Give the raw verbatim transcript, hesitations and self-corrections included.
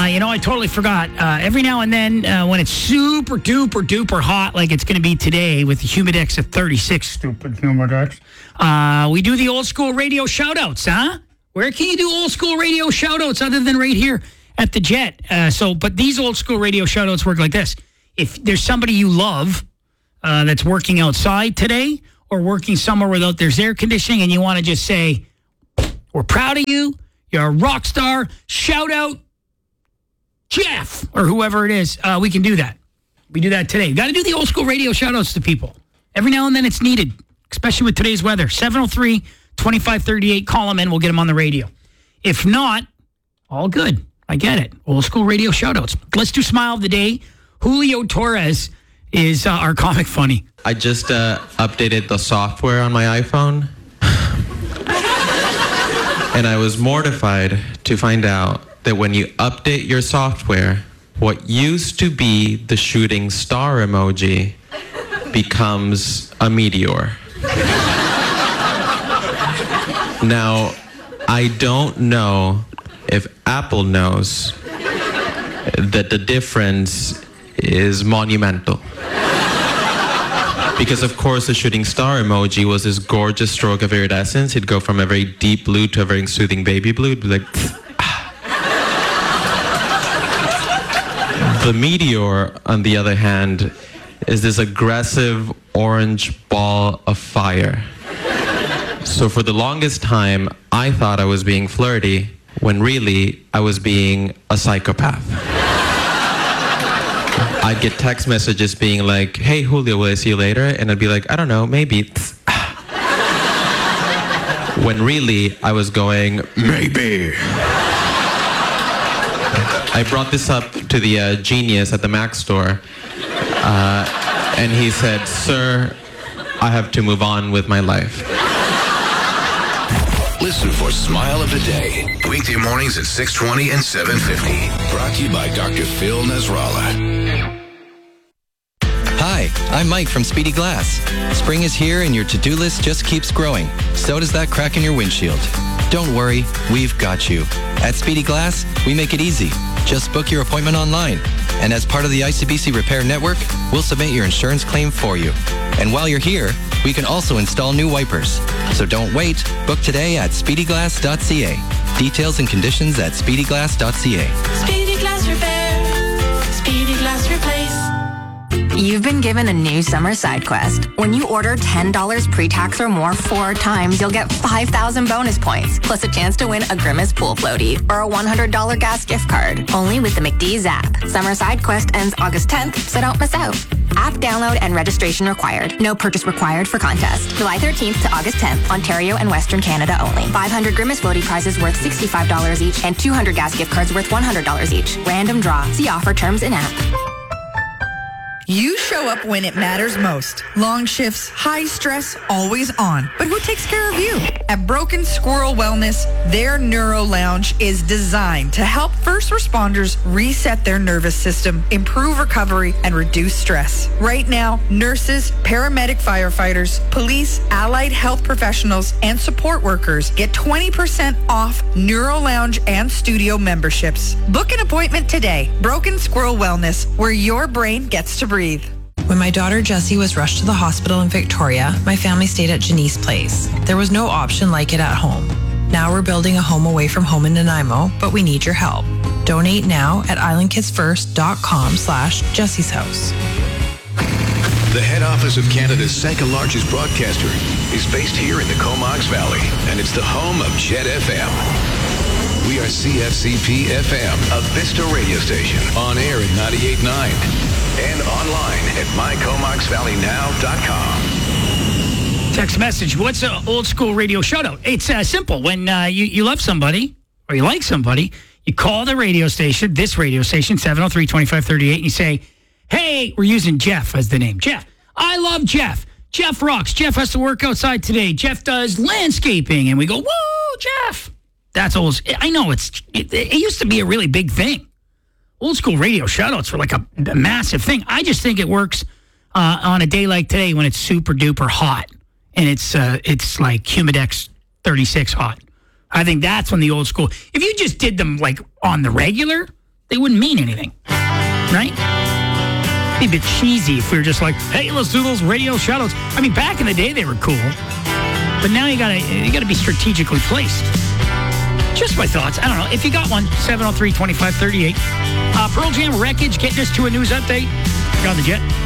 Uh, you know, I totally forgot. Uh, every now and then, uh, when it's super duper duper hot, like it's going to be today with the Humidex at thirty-six, stupid Humidex, uh, we do the old school radio shout-outs, huh? Where can you do old school radio shout-outs other than right here at the Jet? Uh, so, but these old school radio shout-outs work like this. If there's somebody you love uh, that's working outside today or working somewhere without there's air conditioning and you want to just say, we're proud of you, you're a rock star, shout out Jeff or whoever it is, uh, we can do that. We do that today. We've got to do the old school radio shout-outs to people. Every now and then it's needed, especially with today's weather. seven oh three, twenty-five thirty-eight, call them in, we'll get them on the radio. If not, all good. I get it. Old school radio shout-outs. Let's do Smile of the Day. Julio Torres is uh, our comic funny. I just uh, updated the software on my iPhone. And I was mortified to find out that when you update your software, what used to be the shooting star emoji becomes a meteor. Now, I don't know if Apple knows that the difference is monumental. Because, of course, the shooting star emoji was this gorgeous stroke of iridescence. It'd go from a very deep blue to a very soothing baby blue. It'd be like... The meteor, on the other hand, is this aggressive orange ball of fire. So for the longest time, I thought I was being flirty, when really I was being a psychopath. I'd get text messages being like, hey, Julio, will I see you later? And I'd be like, I don't know, maybe. When really I was going, maybe. I brought this up to the uh, genius at the Mac store, uh, and he said, sir, I have to move on with my life. Listen for Smile of the Day, weekday mornings at six twenty and seven fifty. Brought to you by Doctor Phil Nasrallah. Hi, I'm Mike from Speedy Glass. Spring is here and your to-do list just keeps growing. So does that crack in your windshield. Don't worry, we've got you. At Speedy Glass, we make it easy. Just book your appointment online. And as part of the I C B C Repair Network, we'll submit your insurance claim for you. And while you're here, we can also install new wipers. So don't wait. Book today at speedy glass dot c a. Details and conditions at speedy glass dot c a. Speedy Glass Repair. Speedy Glass Replace. You've been given a new summer side quest. When you order ten dollars pre-tax or more four times, you'll get five thousand bonus points, plus a chance to win a Grimace pool floaty or a one hundred dollars gas gift card. Only with the McDee's app. Summer side quest ends August tenth, so don't miss out. App download and registration required. No purchase required for contest. July thirteenth to August tenth, Ontario and Western Canada only. five hundred Grimace floaty prizes worth sixty-five dollars each and two hundred gas gift cards worth one hundred dollars each. Random draw. See offer terms in app. You show up when it matters most. Long shifts, high stress, always on. But who takes care of you? At Broken Squirrel Wellness, their Neuro Lounge is designed to help first responders reset their nervous system, improve recovery, and reduce stress. Right now, nurses, paramedic firefighters, police, allied health professionals, and support workers get twenty percent off Neuro Lounge and studio memberships. Book an appointment today. Broken Squirrel Wellness, where your brain gets to breathe. When my daughter Jessie was rushed to the hospital in Victoria, my family stayed at Janice Place. There was no option like it at home. Now we're building a home away from home in Nanaimo, but we need your help. Donate now at islandkidsfirst.com slash Jessie's house. The head office of Canada's second largest broadcaster is based here in the Comox Valley, and it's the home of Jet F M. We are C F C P F M, a Vista radio station, on air at ninety-eight point nine and online at my comox valley now dot com. Text message. What's an old school radio shout-out? It's uh, simple. When uh, you, you love somebody or you like somebody, you call the radio station, this radio station, seven oh three, twenty-five thirty-eight, and you say, hey, we're using Jeff as the name. Jeff. I love Jeff. Jeff rocks. Jeff has to work outside today. Jeff does landscaping. And we go, woo, Jeff. That's old. I know it's. It, it used to be a really big thing. Old school radio shoutouts were like a, a massive thing. I just think it works uh, on a day like today when it's super duper hot and it's uh, it's like Humidex thirty-six hot. I think that's when the old school. If you just did them like on the regular, they wouldn't mean anything, right? It'd be a bit cheesy if we were just like, hey, let's do those radio shoutouts. I mean, back in the day, they were cool. But now you gotta you gotta be strategically placed. Just my thoughts. I don't know. If you got one, seven oh three, twenty-five thirty-eight. Uh, Pearl Jam Wreckage getting us to a news update. You're on the Jet.